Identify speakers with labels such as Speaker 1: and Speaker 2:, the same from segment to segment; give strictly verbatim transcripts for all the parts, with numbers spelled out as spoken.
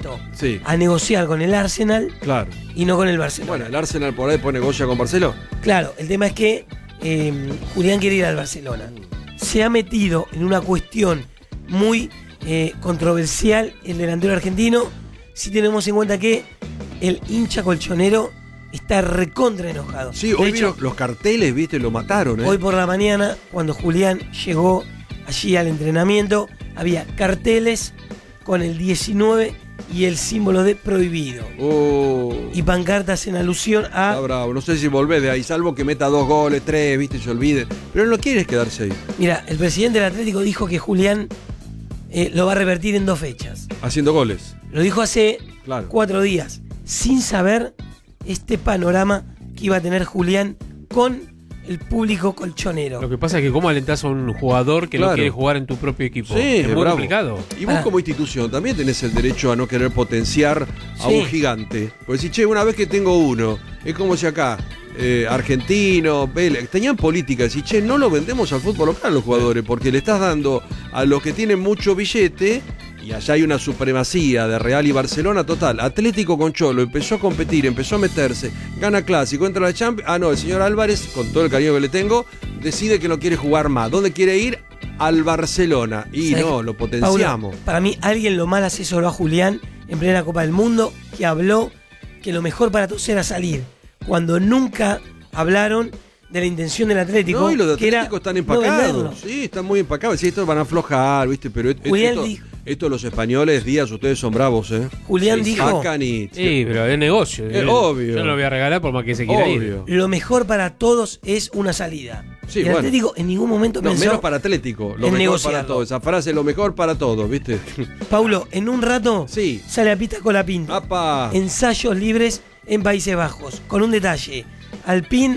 Speaker 1: dispuesto
Speaker 2: sí.
Speaker 1: a negociar con el Arsenal,
Speaker 2: claro.
Speaker 1: y no con el Barcelona.
Speaker 2: Bueno, el Arsenal por ahí pone negocia con Barcelona.
Speaker 1: Claro, el tema es que eh, Julián quiere ir al Barcelona. Se ha metido en una cuestión muy eh, controversial el delantero argentino, si tenemos en cuenta que el hincha colchonero está recontra enojado.
Speaker 2: Sí,
Speaker 1: De
Speaker 2: hoy
Speaker 1: hecho,
Speaker 2: vieron los carteles, viste, lo mataron, ¿eh?
Speaker 1: hoy por la mañana, cuando Julián llegó allí al entrenamiento, había carteles con el diecinueve y el símbolo de prohibido.
Speaker 2: Oh,
Speaker 1: Y pancartas en alusión a...
Speaker 2: está bravo. No sé si volvés de ahí, salvo que meta dos goles, tres, viste, se olvide. Pero él no quiere quedarse ahí.
Speaker 1: Mira, el presidente del Atlético dijo que Julián eh, lo va a revertir en dos fechas.
Speaker 2: Haciendo goles.
Speaker 1: Lo dijo hace
Speaker 2: Claro.
Speaker 1: cuatro días, sin saber este panorama que iba a tener Julián con el público colchonero.
Speaker 3: Lo que pasa es que cómo alentás a un jugador que
Speaker 2: Claro.
Speaker 3: no quiere jugar en tu propio equipo.
Speaker 2: Sí,
Speaker 3: es muy
Speaker 2: bravo.
Speaker 3: complicado.
Speaker 2: Y vos
Speaker 1: Pará.
Speaker 2: como institución también tenés el derecho a no querer potenciar a
Speaker 1: Sí.
Speaker 2: un gigante. Porque si, che, una vez que tengo uno, es como si acá, eh, argentino, Vélez, tenían política, si, che, no lo vendemos al fútbol local a los jugadores, porque le estás dando a los que tienen mucho billete, y allá hay una supremacía de Real y Barcelona total. Atlético con Cholo empezó a competir, empezó a meterse, gana clásico, entra a la Champions. Ah, no, el señor Álvarez, con todo el cariño que le tengo, decide que no quiere jugar más. ¿Dónde quiere ir? Al Barcelona. Y
Speaker 1: ¿Sabés
Speaker 2: no,
Speaker 1: qué?
Speaker 2: lo potenciamos.
Speaker 1: Paula, para mí alguien lo mal asesoró a Julián en plena Copa del Mundo, que habló que lo mejor para todos era salir, cuando nunca hablaron de la intención del Atlético,
Speaker 2: No, y los de
Speaker 1: que era
Speaker 2: Atlético están
Speaker 1: no venderlo.
Speaker 2: empacados. Sí, están muy empacados. Sí, estos van a aflojar, ¿viste? Pero esto,
Speaker 1: Julián
Speaker 2: esto,
Speaker 1: dijo-
Speaker 2: esto los españoles, Díaz, ustedes son bravos, ¿eh?
Speaker 1: Julián dijo,
Speaker 2: Sacan y...
Speaker 3: Sí, pero es negocio.
Speaker 2: Es
Speaker 3: Yo-
Speaker 2: obvio.
Speaker 3: Yo no lo voy a regalar por más que se quiera ir.
Speaker 2: Obvio.
Speaker 1: lo mejor para todos es una salida.
Speaker 2: Sí,
Speaker 1: el
Speaker 2: bueno.
Speaker 1: Atlético en ningún momento
Speaker 2: No,
Speaker 1: pensó,
Speaker 2: menos para Atlético. Lo
Speaker 1: en
Speaker 2: mejor
Speaker 1: negociarlo.
Speaker 2: para todos. Esa frase, lo mejor para todos, ¿viste?
Speaker 1: Paulo, en un rato
Speaker 2: Sí.
Speaker 1: sale a pista con la pinta.
Speaker 2: ¡Apa!
Speaker 1: Ensayos libres en Países Bajos. Con un detalle. Alpine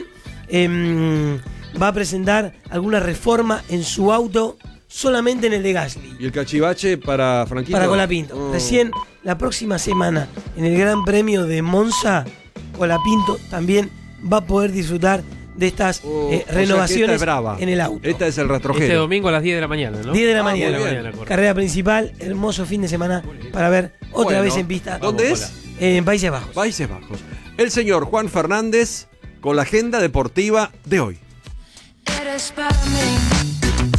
Speaker 1: em, va a presentar alguna reforma en su auto solamente en el de Gasly.
Speaker 2: ¿Y el cachivache para Franquito?
Speaker 1: Para Colapinto.
Speaker 2: Oh.
Speaker 1: Recién, la próxima semana, en el Gran Premio de Monza, Colapinto también va a poder disfrutar de estas
Speaker 2: Oh,
Speaker 1: eh,
Speaker 2: o sea que
Speaker 1: renovaciones
Speaker 2: esta es brava.
Speaker 1: en el auto.
Speaker 2: Esta es el rastrojero.
Speaker 3: Este domingo a las diez de la mañana, ¿no?
Speaker 1: diez de la
Speaker 2: Ah,
Speaker 1: mañana.
Speaker 2: muy bien.
Speaker 3: correcto.
Speaker 1: Carrera principal, hermoso fin de semana para ver otra
Speaker 2: Bueno,
Speaker 1: vez en pista.
Speaker 2: ¿Dónde
Speaker 3: Vamos,
Speaker 2: es?
Speaker 1: En Países Bajos.
Speaker 2: Países Bajos. El señor Juan Fernández con la agenda deportiva de hoy.
Speaker 4: Eres para mí,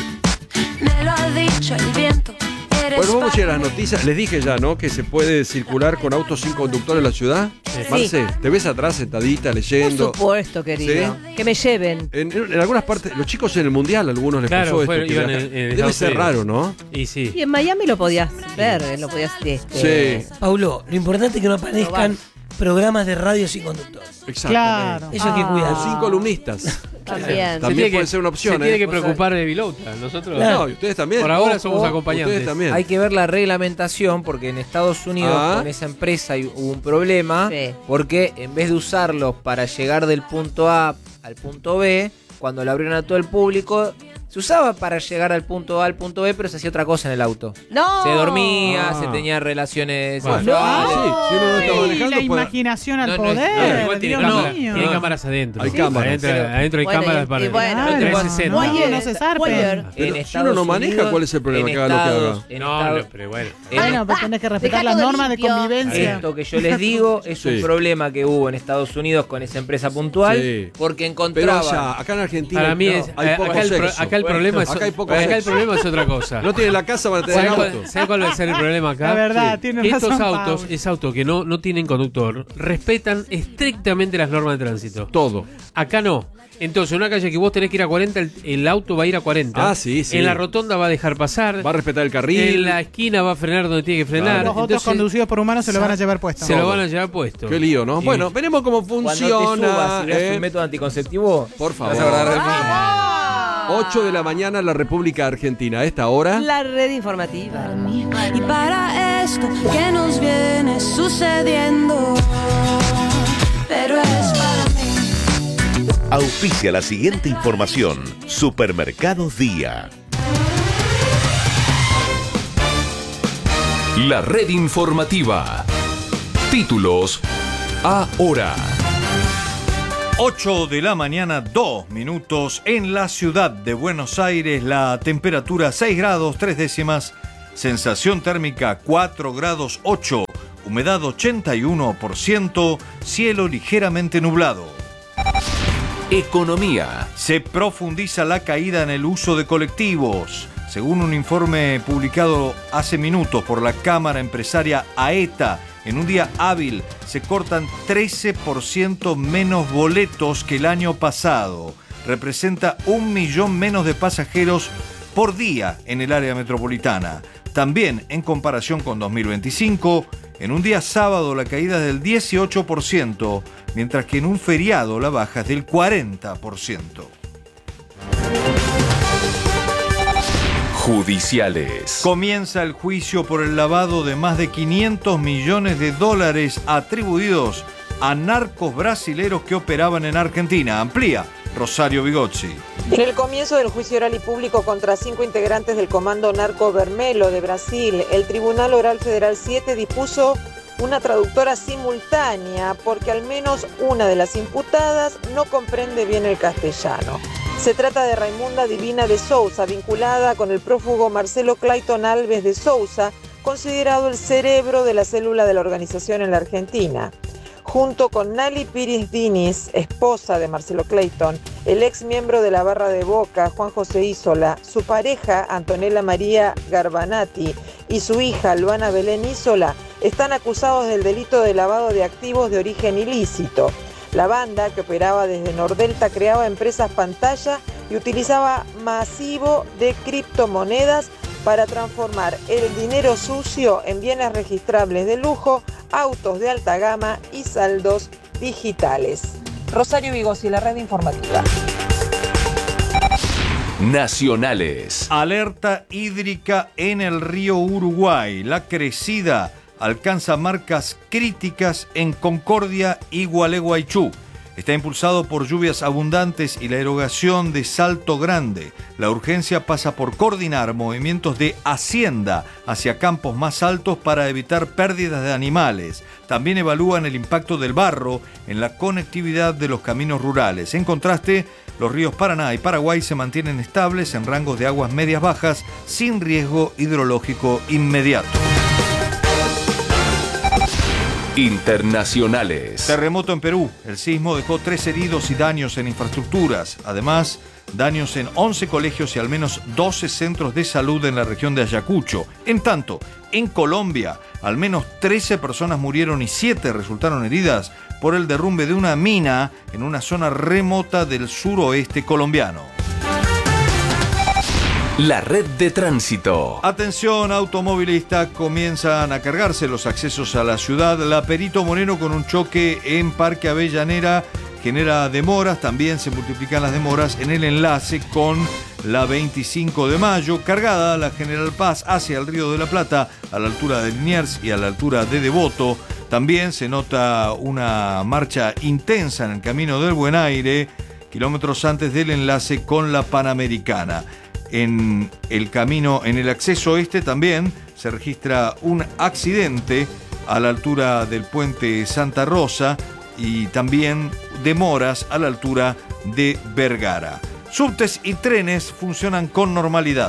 Speaker 4: me lo ha dicho el viento. Eres
Speaker 2: Bueno, vamos a ir a
Speaker 4: para
Speaker 2: las
Speaker 4: mí.
Speaker 2: noticias. Les dije ya, ¿no? Que se puede circular con autos sin conductor en la ciudad. Marce, ¿te ves atrás sentadita
Speaker 5: Por
Speaker 2: leyendo?
Speaker 5: supuesto, querido.
Speaker 2: ¿Sí?
Speaker 5: Que me lleven.
Speaker 2: En, en algunas partes, los chicos en el mundial, a algunos les
Speaker 3: Claro,
Speaker 2: pasó esto.
Speaker 3: fueron-
Speaker 2: que
Speaker 3: iban
Speaker 2: viajan.
Speaker 3: en- en
Speaker 2: Debe
Speaker 3: Estados
Speaker 2: ser
Speaker 3: Unidos.
Speaker 2: raro, ¿no?
Speaker 3: Y sí.
Speaker 5: Y en Miami lo podías ver, lo podías... Este,
Speaker 2: Sí.
Speaker 1: Paulo, lo importante es que no aparezcan programas de radio sin conductor.
Speaker 2: Exactamente.
Speaker 6: Claro.
Speaker 1: Eso hay que
Speaker 5: Ah.
Speaker 1: cuidar.
Speaker 2: O sin columnistas.
Speaker 5: También.
Speaker 3: Se
Speaker 2: También
Speaker 3: tiene
Speaker 2: puede
Speaker 3: que-
Speaker 2: ser una opción,
Speaker 3: Se tiene
Speaker 2: ¿eh?
Speaker 3: que preocupar de Vilota. Nosotros
Speaker 1: Claro.
Speaker 2: No, y ustedes también.
Speaker 3: por ahora
Speaker 2: Ojo,
Speaker 3: somos acompañantes.
Speaker 2: Ustedes también.
Speaker 7: Hay que ver la reglamentación porque en Estados Unidos
Speaker 2: Ah.
Speaker 7: con esa empresa hay- hubo un problema
Speaker 5: Sí.
Speaker 7: porque en vez de usarlos para llegar del punto A al punto B, cuando lo abrieron a todo el público, se usaba para llegar al punto A al punto B, pero se hacía otra cosa en el auto.
Speaker 5: ¡No!
Speaker 7: Se dormía,
Speaker 2: Ah.
Speaker 7: se tenía relaciones
Speaker 3: Bueno.
Speaker 7: sexuales.
Speaker 2: Sí, si uno no está
Speaker 6: Ay,
Speaker 2: manejando,
Speaker 6: la
Speaker 2: puede-
Speaker 6: imaginación al
Speaker 7: No, no es-
Speaker 6: poder.
Speaker 7: no,
Speaker 3: Igual tiene,
Speaker 6: Dios
Speaker 3: cámara-
Speaker 6: mío.
Speaker 3: tiene cámaras adentro.
Speaker 2: Hay cámaras.
Speaker 3: Adentro,
Speaker 7: Pero-
Speaker 3: adentro hay
Speaker 5: Bueno,
Speaker 3: cámaras
Speaker 5: y-
Speaker 3: para
Speaker 5: y bueno,
Speaker 6: Claro.
Speaker 3: trescientos sesenta.
Speaker 6: No hay-
Speaker 5: Voyer,
Speaker 6: no se zarpen.
Speaker 5: Voyer.
Speaker 2: Pero
Speaker 7: En
Speaker 2: si
Speaker 7: Estados
Speaker 2: uno no maneja,
Speaker 7: Unidos,
Speaker 2: ¿cuál es el problema?
Speaker 7: en
Speaker 2: Que haga lo que
Speaker 7: Estados-
Speaker 2: haga.
Speaker 7: en
Speaker 3: No,
Speaker 7: Estados-
Speaker 3: no, pero bueno.
Speaker 7: en-
Speaker 6: Bueno, pues tenés que respetar
Speaker 5: Dejá
Speaker 6: las
Speaker 5: todo
Speaker 6: normas de
Speaker 5: limpio.
Speaker 6: convivencia.
Speaker 7: Esto que yo les digo es
Speaker 2: Sí.
Speaker 7: un problema que hubo en Estados Unidos con esa empresa puntual
Speaker 2: Sí.
Speaker 7: porque
Speaker 2: Pero
Speaker 7: encontraba
Speaker 2: allá, acá en Argentina
Speaker 3: Para mí
Speaker 2: no,
Speaker 3: es,
Speaker 2: hay
Speaker 3: acá,
Speaker 2: poco
Speaker 3: el, pro-
Speaker 2: sexo.
Speaker 3: acá el problema es,
Speaker 2: Acá hay poco
Speaker 3: acá el
Speaker 2: sexo.
Speaker 3: problema es otra cosa.
Speaker 2: No tienen la casa para tener
Speaker 3: ¿Sabes
Speaker 2: el
Speaker 3: cuál,
Speaker 2: auto.
Speaker 3: ¿sabes cuál va a ser el problema acá?
Speaker 6: La verdad,
Speaker 2: Sí.
Speaker 6: tiene
Speaker 3: Que
Speaker 6: razón,
Speaker 3: estos autos,
Speaker 6: Pablo.
Speaker 3: es autos que no, no tienen conductor, respetan estrictamente las normas de tránsito.
Speaker 2: Todo.
Speaker 3: Acá no. Entonces, en una calle que vos tenés que ir a cuarenta, el, el auto va a ir a cuarenta.
Speaker 2: Ah, sí, sí.
Speaker 3: En la rotonda va a dejar pasar.
Speaker 2: Va a respetar el carril.
Speaker 3: En la esquina va a frenar donde tiene que frenar.
Speaker 6: Los otros
Speaker 3: Entonces,
Speaker 6: conducidos por humanos se lo van a llevar puesto.
Speaker 3: se lo
Speaker 2: Todo.
Speaker 3: van a llevar puesto.
Speaker 2: Qué lío, ¿no?
Speaker 3: Y-
Speaker 2: Bueno, veremos cómo
Speaker 7: cuando te
Speaker 2: funciona.
Speaker 7: subas y veas
Speaker 2: ¿eh?
Speaker 7: un método anticonceptivo,
Speaker 2: Por
Speaker 7: te
Speaker 2: favor.
Speaker 7: vas a acordar de mí.
Speaker 2: ocho de la mañana, la República Argentina. A esta hora.
Speaker 5: La red informativa.
Speaker 4: Y para esto que nos viene sucediendo, pero es para mí.
Speaker 8: Auspicia la siguiente información. Supermercados Día.
Speaker 9: La red informativa. Títulos ahora.
Speaker 10: ocho de la mañana, dos minutos. En la ciudad de Buenos Aires, la temperatura seis grados tres décimas, sensación térmica cuatro grados ocho. humedad ochenta y uno por ciento, cielo ligeramente nublado.
Speaker 9: Economía.
Speaker 10: Se profundiza la caída en el uso de colectivos. Según un informe publicado hace minutos por la Cámara Empresaria AETA, en un día hábil se cortan trece por ciento menos boletos que el año pasado. Representa un millón menos de pasajeros por día en el área metropolitana. También, en comparación con dos mil veinticinco, en un día sábado la caída es del dieciocho por ciento, mientras que en un feriado la baja es del cuarenta por ciento.
Speaker 9: Judiciales.
Speaker 10: Comienza el juicio por el lavado de más de quinientos millones de dólares atribuidos a narcos brasileros que operaban en Argentina. Amplía Rosario Bigozzi.
Speaker 11: En el comienzo del juicio oral y público contra cinco integrantes del Comando Narco Vermelho de Brasil, el Tribunal Oral Federal siete dispuso una traductora simultánea porque al menos una de las imputadas no comprende bien el castellano. Se trata de Raimunda Divina de Souza, vinculada con el prófugo Marcelo Clayton Alves de Souza, considerado el cerebro de la célula de la organización en la Argentina. Junto con Nali Pires Diniz, esposa de Marcelo Clayton, el ex miembro de la Barra de Boca, Juan José Isola, su pareja, Antonella María Garbanati, y su hija, Luana Belén Isola, están acusados del delito de lavado de activos de origen ilícito. La banda, que operaba desde Nordelta, creaba empresas pantalla y utilizaba masivo de criptomonedas para transformar el dinero sucio en bienes registrables de lujo, autos de alta gama y saldos digitales. Rosario Bigozzi, la red informativa.
Speaker 9: Nacionales.
Speaker 10: Alerta hídrica en el río Uruguay. La crecida alcanza marcas críticas en Concordia y Gualeguaychú. Está impulsado por lluvias abundantes y la erogación de Salto Grande. La urgencia pasa por coordinar movimientos de hacienda hacia campos más altos para evitar pérdidas de animales. También evalúan el impacto del barro en la conectividad de los caminos rurales. En contraste, los ríos Paraná y Paraguay se mantienen estables en rangos de aguas medias bajas sin riesgo hidrológico inmediato.
Speaker 9: Internacionales.
Speaker 10: Terremoto en Perú. El sismo dejó tres heridos y daños en infraestructuras. Además, daños en once colegios y al menos doce centros de salud en la región de Ayacucho. En tanto, en Colombia, al menos trece personas murieron y siete resultaron heridas por el derrumbe de una mina en una zona remota del suroeste colombiano.
Speaker 9: La red de tránsito.
Speaker 10: Atención, automovilista, comienzan a cargarse los accesos a la ciudad. La Perito Moreno, con un choque en Parque Avellanera, genera demoras. También se multiplican las demoras en el enlace con la veinticinco de mayo. Cargada la General Paz hacia el Río de la Plata, a la altura de Liniers y a la altura de Devoto. También se nota una marcha intensa en el Camino del Buen Aire, kilómetros antes del enlace con la Panamericana. En el camino, en el acceso este también se registra un accidente a la altura del puente Santa Rosa y también demoras a la altura de Vergara. Subtes y trenes funcionan con normalidad.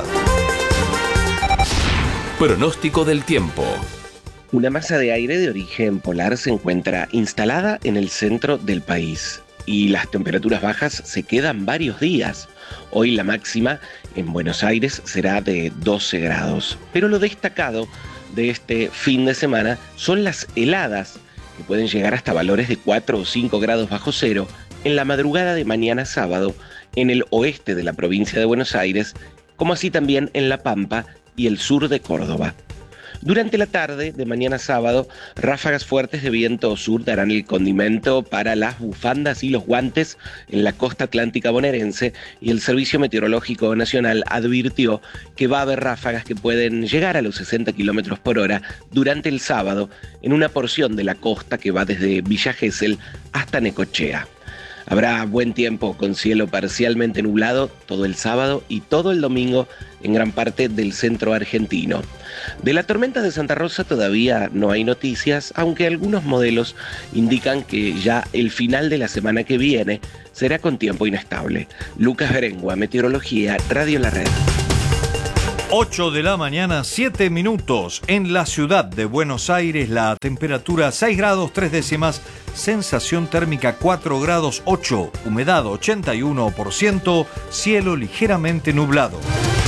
Speaker 9: Pronóstico del tiempo.
Speaker 12: Una masa de aire de origen polar se encuentra instalada en el centro del país y las temperaturas bajas se quedan varios días. Hoy la máxima en Buenos Aires será de doce grados. Pero lo destacado de este fin de semana son las heladas, que pueden llegar hasta valores de cuatro o cinco grados bajo cero en la madrugada de mañana sábado en el oeste de la provincia de Buenos Aires, como así también en La Pampa y el sur de Córdoba. Durante la tarde de mañana sábado, ráfagas fuertes de viento sur darán el condimento para las bufandas y los guantes en la costa atlántica bonaerense, y el Servicio Meteorológico Nacional advirtió que va a haber ráfagas que pueden llegar a los sesenta kilómetros por hora durante el sábado en una porción de la costa que va desde Villa Gesell hasta Necochea. Habrá buen tiempo con cielo parcialmente nublado todo el sábado y todo el domingo en gran parte del centro argentino. De la tormenta de Santa Rosa todavía no hay noticias, aunque algunos modelos indican que ya el final de la semana que viene será con tiempo inestable. Lucas Berengua, Meteorología, Radio La Red.
Speaker 10: ocho de la mañana, siete minutos. En la ciudad de Buenos Aires, la temperatura seis grados tres décimas, sensación térmica cuatro grados ocho, humedad ochenta y uno por ciento, cielo ligeramente nublado.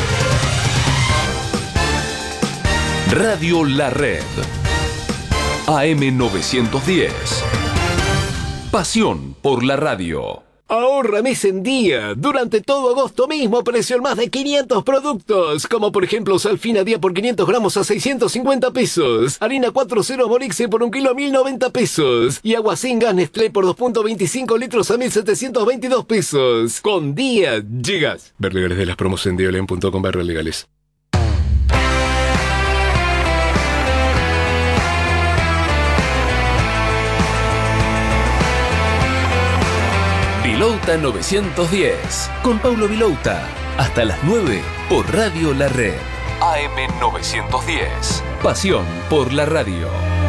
Speaker 9: Radio La Red. A M novecientos diez. Pasión por la radio.
Speaker 13: Ahorra mes en día. Durante todo agosto mismo precio en más de quinientos productos. Como por ejemplo Salfina día por quinientos gramos a seiscientos cincuenta pesos. Harina cuatro cero Morixe por un kilo a mil noventa pesos. Y agua sin gas Nestlé por dos punto veinticinco litros a mil setecientos veintidós pesos. Con día llegas. Ver legales de las promos en diolen punto com barra legales.
Speaker 9: Vilouta novecientos diez, con Paulo Vilouta, hasta las nueve por Radio La Red. A M novecientos diez, pasión por la radio.